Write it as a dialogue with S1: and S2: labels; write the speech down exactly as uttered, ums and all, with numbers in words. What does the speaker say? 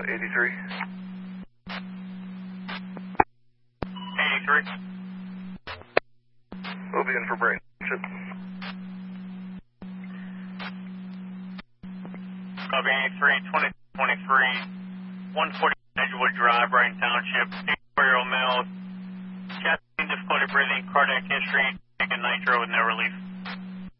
S1: eighty-three.
S2: eighty-three.
S1: We'll be in for brain chip.
S2: Copy eighty-three, twenty twenty-three, one forty Edgewood Drive, Brighton Township, eighty-four-year-old male, chest pain, difficulty breathing, cardiac history, taking nitro with no